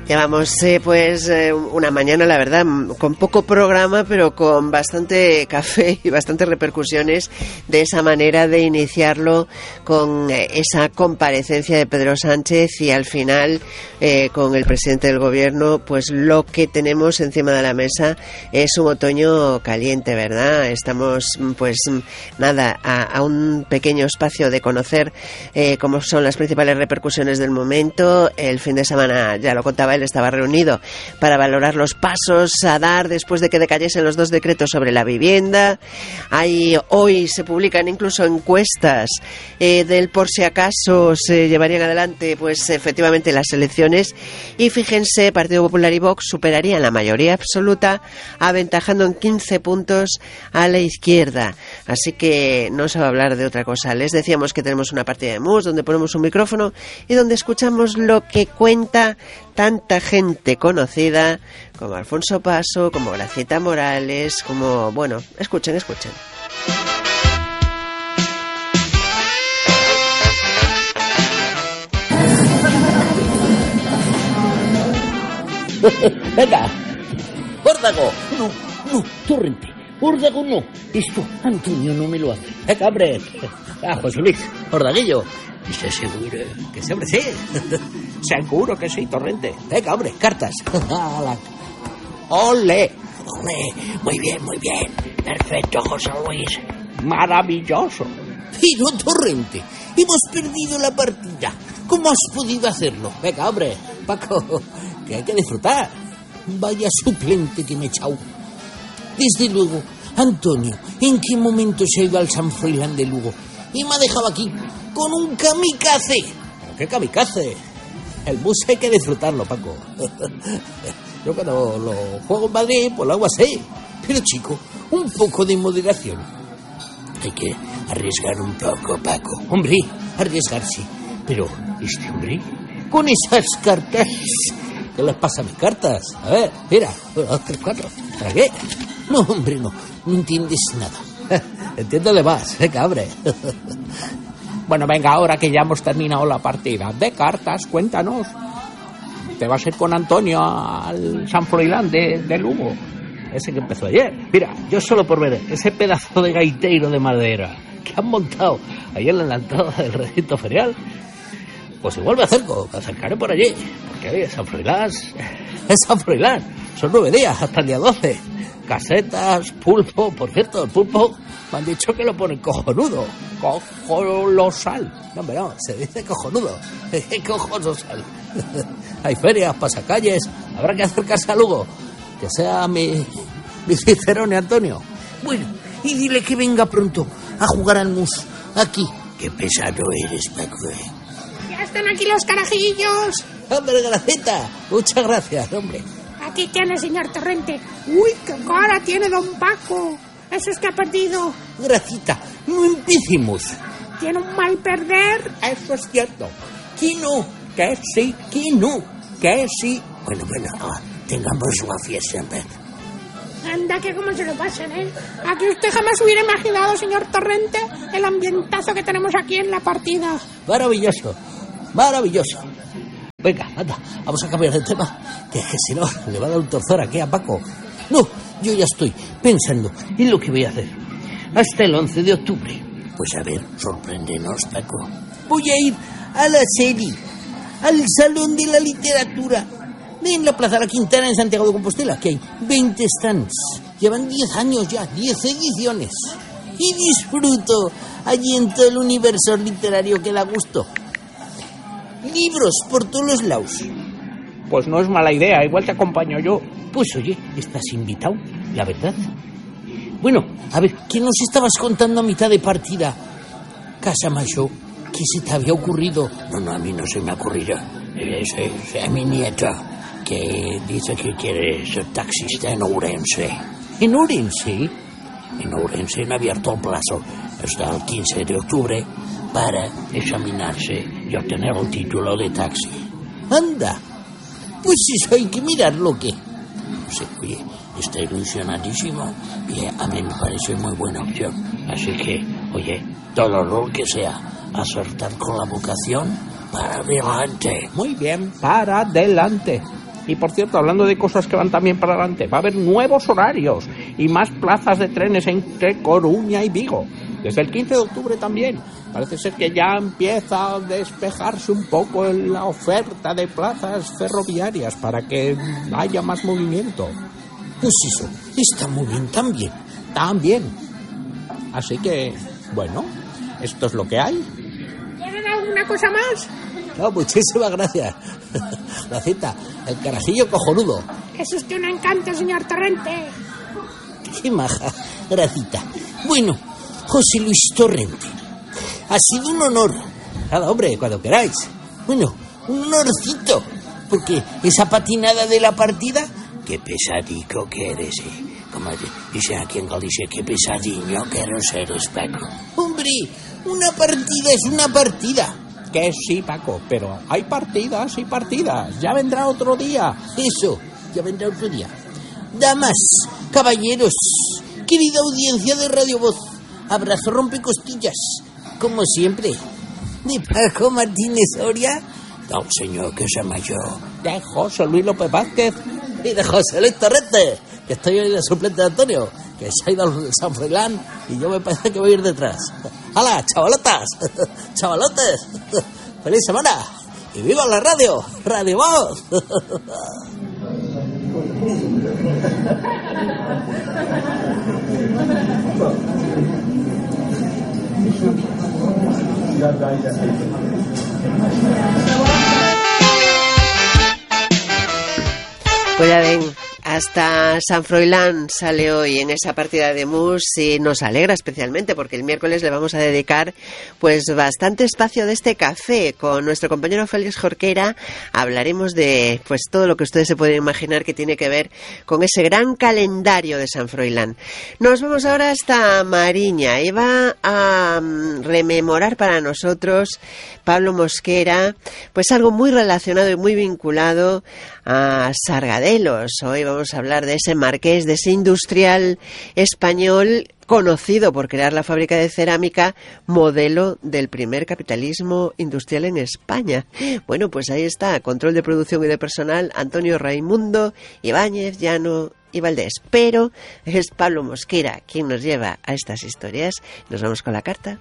Llevamos una mañana, la verdad, con poco programa, pero con bastante café y bastantes repercusiones de esa manera de iniciarlo con esa comparecencia de Pedro Sánchez y al final con el presidente del gobierno. Pues lo que tenemos encima de la mesa es un otoño caliente, ¿verdad? Estamos a un pequeño espacio de conocer cómo son las principales repercusiones del momento. El fin de semana, ya lo contaba él, estaba reunido para valorar los pasos a dar después de que decayesen los 2 decretos sobre la vivienda. Hoy se publican incluso encuestas del por si acaso se llevarían adelante pues efectivamente las elecciones, y fíjense, Partido Popular y Vox superarían la mayoría absoluta, aventajando en 15 puntos a la izquierda. Así que no se va a hablar de otra cosa. Les decíamos que tenemos una partida de mus donde ponemos un micrófono y donde escuchamos lo que cuenta tanta gente conocida como Alfonso Paso, como Gracieta Morales, escuchen. Venga, órdago. No, Torrente. Órdago no. Esto Antonio no me lo hace. Venga, hombre. José Luis, ordaguillo. ¿Estás seguro? Que sí, hombre, sí. Seguro que sí, Torrente. Venga, hombre, cartas. ¡Ole! Hombre, muy bien. Perfecto, José Luis. Maravilloso. Pero, Torrente, hemos perdido la partida. ¿Cómo has podido hacerlo? Venga, hombre, Paco, que hay que disfrutar. Vaya suplente que me he echado. Desde luego, Antonio, ¿en qué momento se ha ido al San Froilán de Lugo? Y me ha dejado aquí con un kamikaze. ¿Pero qué kamikaze? El bus hay que disfrutarlo, Paco. Yo cuando lo juego en Madrid, pues lo hago así. Pero, chico, un poco de moderación. Hay que arriesgar un poco, Paco. Hombre, arriesgarse. Pero, este hombre, con esas cartas... ¿Qué les pasa a mis cartas? A ver, mira, 1, 2, 3, 4. ¿Para qué? No, hombre, no entiendes nada. Entiéndole más, hombre. Bueno, venga, ahora que ya hemos terminado la partida de cartas, cuéntanos. ¿Te vas a ir con Antonio al San Froilán de Lugo? Ese que empezó ayer. Mira, yo solo por ver ese pedazo de gaiteiro de madera que han montado ayer en la entrada del recinto ferial, pues igual me acercaré por allí. Porque oye, San Froilán, es San Froilán. Son 9 días hasta el día 12. Casetas, pulpo. Por cierto, el pulpo me han dicho que lo ponen cojonudo. Cojonosal. No, se dice cojonudo. Cojonosal. Hay ferias, pasacalles. Habrá que acercarse a Lugo. Que sea mi Cicerone, Antonio. Bueno, y dile que venga pronto a jugar al mus aquí. Qué pesado eres, Paco. Ya están aquí los carajillos. Hombre, Graceta, muchas gracias, hombre. Aquí tiene, señor Torrente. Uy, qué cara tiene don Paco. Eso es que ha perdido. Gracita, no empecemos. Tiene un mal perder. Eso es cierto. Que no, que sí, que no, que sí. Bueno, tengamos la fiesta en vez. Anda, que cómo se lo pasan, ¿eh? Aquí usted jamás hubiera imaginado, señor Torrente, el ambientazo que tenemos aquí en la partida. Maravilloso. Venga, anda, vamos a cambiar de tema, que es que si no, le va a dar un torzor aquí a Paco. No, yo ya estoy pensando en lo que voy a hacer hasta el 11 de octubre. Pues a ver, sorpréndenos, Paco. Voy a ir a la serie, al Salón de la Literatura, en la Plaza La Quintana en Santiago de Compostela, que hay 20 stands. Llevan 10 años ya, 10 ediciones. Y disfruto allí en todo el universo literario que da gusto. Libros por todos los lados. Pues no es mala idea, igual te acompaño yo. Pues oye, estás invitado, la verdad. Bueno, a ver, ¿qué nos estabas contando a mitad de partida? Casamayo, ¿qué se te había ocurrido? No, a mí no se me ha ocurrido. Es a mi nieta, que dice que quiere ser taxista en Ourense. ¿En Ourense? En Ourense han abierto un plazo hasta el 15 de octubre para examinarse y obtener el título de taxi. ¡Anda! Pues eso hay que mirarlo, ¿qué? No sé, oye, está ilusionadísimo y a mí me parece muy buena opción. Así que, oye, todo lo que sea acertar con la vocación, para adelante. Muy bien, para adelante. Y por cierto, hablando de cosas que van también para adelante, va a haber nuevos horarios y más plazas de trenes entre Coruña y Vigo. Desde el 15 de octubre también. Parece ser que ya empieza a despejarse un poco la oferta de plazas ferroviarias para que haya más movimiento. Pues eso, está muy bien también. También. Así que, bueno, esto es lo que hay. ¿Tienen alguna cosa más? No, muchísimas gracias. Racita, el carajillo cojonudo. Es usted un encanto, señor Torrente. Qué maja, Racita. Bueno, José Luis Torrente, ha sido un honor. Nada, hombre, cuando queráis. Bueno, un honorcito. Porque esa patinada de la partida, qué pesadico que eres, Como dicen aquí en Galicia, qué pesadiño que eres, Paco. Hombre, una partida es una partida. Que sí, Paco, pero hay partidas y partidas. Ya vendrá otro día. Eso, ya vendrá otro día. Damas, caballeros, querida audiencia de Radio Voz, abrazo rompecostillas, como siempre, de Paco Martínez Soria, don señor que se llama yo, de José Luis López Vázquez y de José Luis Torrente, que estoy hoy de suplente de Antonio, que se ha ido al San Froilán y yo me parece que voy a ir detrás. ¡Hala, chavalotas! ¡Chavalotes! ¡Feliz semana! ¡Y viva la radio! ¡Radio Voz! Pues ya ven, hasta San Froilán sale hoy en esa partida de mus y nos alegra especialmente porque el miércoles le vamos a dedicar pues bastante espacio de este café con nuestro compañero Félix Jorquera. Hablaremos de pues todo lo que ustedes se pueden imaginar que tiene que ver con ese gran calendario de San Froilán. Nos vamos ahora hasta Mariña y va a rememorar para nosotros Pablo Mosquera pues algo muy relacionado y muy vinculado a Sargadelos. Hoy vamos a hablar de ese marqués, de ese industrial español conocido por crear la fábrica de cerámica, modelo del primer capitalismo industrial en España. Bueno, pues ahí está, control de producción y de personal, Antonio Raimundo Ibáñez, Llano y Valdés. Pero es Pablo Mosquera quien nos lleva a estas historias. Nos vamos con la carta.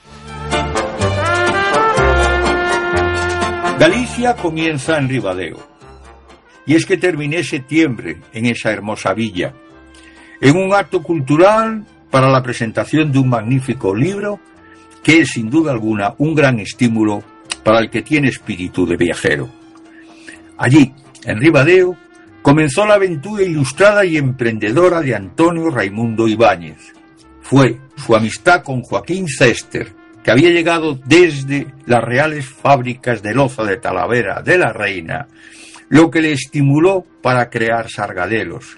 Galicia comienza en Ribadeo. Y es que terminé septiembre en esa hermosa villa, en un acto cultural para la presentación de un magnífico libro que es sin duda alguna un gran estímulo para el que tiene espíritu de viajero. Allí, en Ribadeo, comenzó la aventura ilustrada y emprendedora de Antonio Raimundo Ibáñez. Fue su amistad con Joaquín Cester, que había llegado desde las reales fábricas de loza de Talavera de la Reina, lo que le estimuló para crear Sargadelos.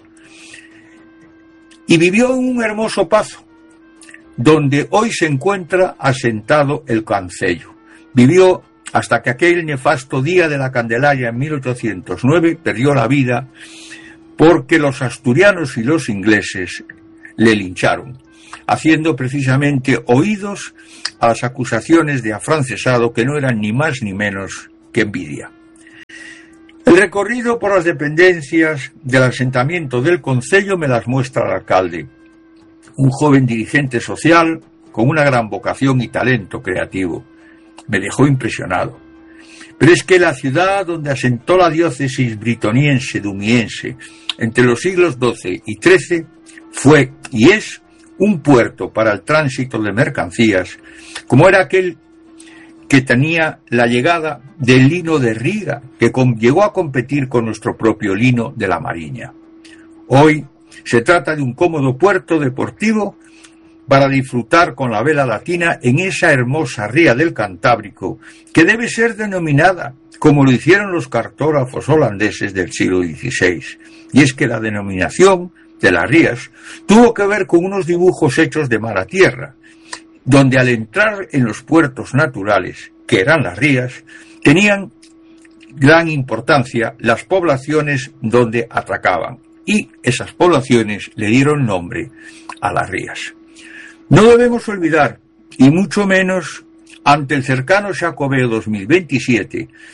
Y vivió en un hermoso pazo, donde hoy se encuentra asentado el Concello. Vivió hasta que aquel nefasto día de la Candelaria en 1809 perdió la vida porque los asturianos y los ingleses le lincharon, haciendo precisamente oídos a las acusaciones de afrancesado que no eran ni más ni menos que envidia. El recorrido por las dependencias del asentamiento del concello me las muestra el alcalde, un joven dirigente social con una gran vocación y talento creativo. Me dejó impresionado. Pero es que la ciudad donde asentó la diócesis britoniense dumiense entre los siglos XII y XIII fue y es un puerto para el tránsito de mercancías, como era aquel que tenía la llegada del lino de Riga, que llegó a competir con nuestro propio lino de la Mariña. Hoy se trata de un cómodo puerto deportivo para disfrutar con la vela latina en esa hermosa ría del Cantábrico, que debe ser denominada como lo hicieron los cartógrafos holandeses del siglo XVI. Y es que la denominación de las rías tuvo que ver con unos dibujos hechos de mar a tierra, donde al entrar en los puertos naturales, que eran las rías, tenían gran importancia las poblaciones donde atracaban, y esas poblaciones le dieron nombre a las rías. No debemos olvidar, y mucho menos ante el cercano Xacobeo 2027,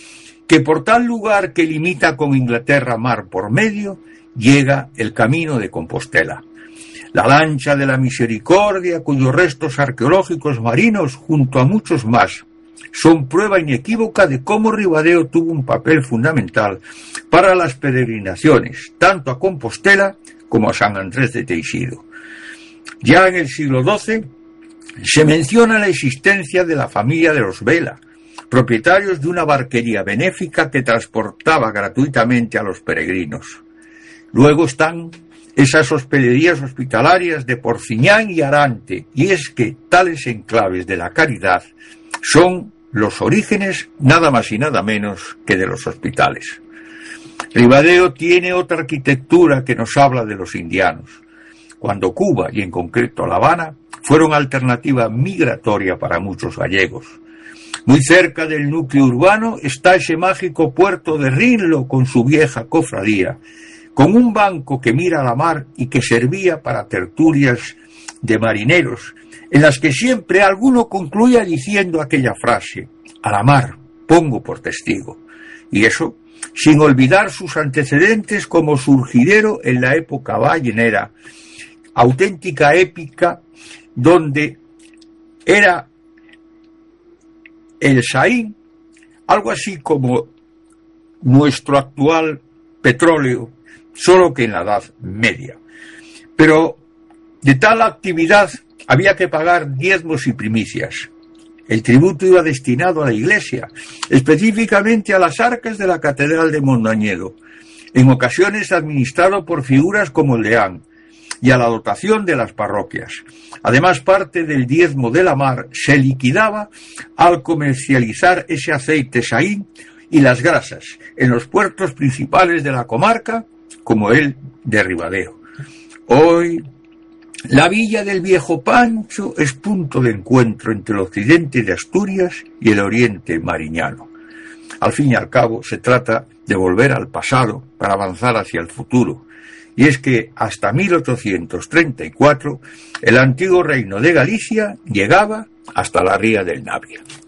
que por tal lugar que limita con Inglaterra mar por medio, llega el camino de Compostela. La lancha de la Misericordia, cuyos restos arqueológicos marinos, junto a muchos más, son prueba inequívoca de cómo Ribadeo tuvo un papel fundamental para las peregrinaciones, tanto a Compostela como a San Andrés de Teixido. Ya en el siglo XII se menciona la existencia de la familia de los Vela, propietarios de una barquería benéfica que transportaba gratuitamente a los peregrinos. Luego están esas hospederías hospitalarias de Porciñán y Arante, y es que tales enclaves de la caridad son los orígenes nada más y nada menos que de los hospitales. Ribadeo tiene otra arquitectura que nos habla de los indianos, cuando Cuba, y en concreto La Habana, fueron alternativa migratoria para muchos gallegos. Muy cerca del núcleo urbano está ese mágico puerto de Rinlo con su vieja cofradía, con un banco que mira a la mar y que servía para tertulias de marineros, en las que siempre alguno concluía diciendo aquella frase: a la mar pongo por testigo. Y eso sin olvidar sus antecedentes como surgidero en la época ballenera, auténtica épica, donde era el Saín algo así como nuestro actual petróleo, solo que en la Edad Media. Pero de tal actividad había que pagar diezmos y primicias. El tributo iba destinado a la Iglesia, específicamente a las arcas de la Catedral de Mondoñedo, en ocasiones administrado por figuras como el deán, y a la dotación de las parroquias. Además, parte del diezmo de la mar se liquidaba al comercializar ese aceite Saín y las grasas en los puertos principales de la comarca, como el de Ribadeo. Hoy, la villa del Viejo Pancho es punto de encuentro entre el occidente de Asturias y el oriente mariñano. Al fin y al cabo, se trata de volver al pasado para avanzar hacia el futuro. Y es que hasta 1834 el antiguo reino de Galicia llegaba hasta la ría del Navia.